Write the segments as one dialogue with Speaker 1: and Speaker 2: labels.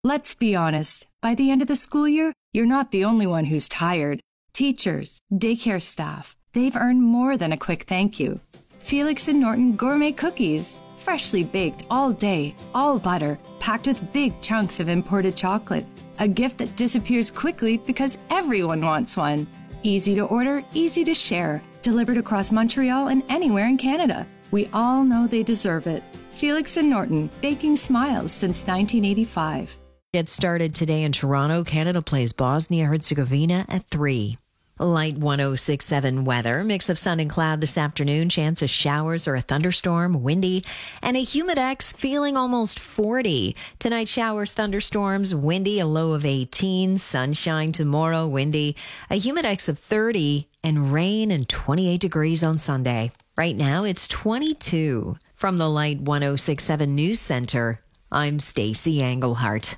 Speaker 1: Let's be honest, by the end of the school year, you're not the only one who's tired. Teachers, daycare staff, they've earned more than a quick thank you. Felix and Norton gourmet cookies, freshly baked all day, all butter, packed with big chunks of imported chocolate. A gift that disappears quickly because everyone wants one. Easy to order, easy to share, delivered across Montreal and anywhere in Canada. We all know they deserve it. Felix and Norton, baking smiles since 1985.
Speaker 2: Get started today in Toronto. Canada plays Bosnia-Herzegovina at 3. Light 106.7 weather. Mix of sun and cloud this afternoon. Chance of showers or a thunderstorm. Windy. And a humidex feeling almost 40. Tonight, showers, thunderstorms, windy, a low of 18. Sunshine tomorrow, windy. A humidex of 30. And rain and 28 degrees on Sunday. Right now, it's 22. From the Light 106.7 News Center, I'm Stacey Englehart.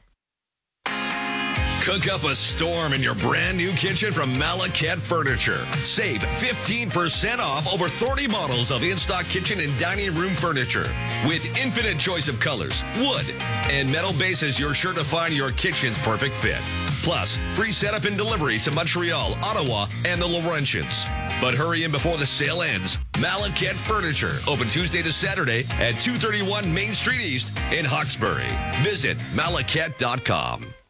Speaker 3: Cook up a storm in your brand new kitchen from Malaket Furniture. Save 15% off over 30 models of in-stock kitchen and dining room furniture. With infinite choice of colors, wood, and metal bases, you're sure to find your kitchen's perfect fit. Plus, free setup and delivery to Montreal, Ottawa, and the Laurentians. But hurry in before the sale ends. Malaket Furniture, open Tuesday to Saturday at 231 Main Street East in Hawkesbury. Visit malaket.com.